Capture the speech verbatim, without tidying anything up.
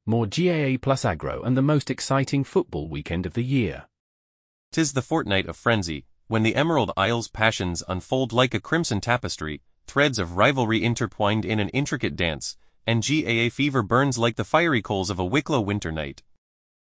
More G A A plus aggro and the most exciting football weekend of the year. 'Tis the fortnight of frenzy, when the Emerald Isle's passions unfold like a crimson tapestry, threads of rivalry intertwined in an intricate dance, and G A A fever burns like the fiery coals of a Wicklow winter night.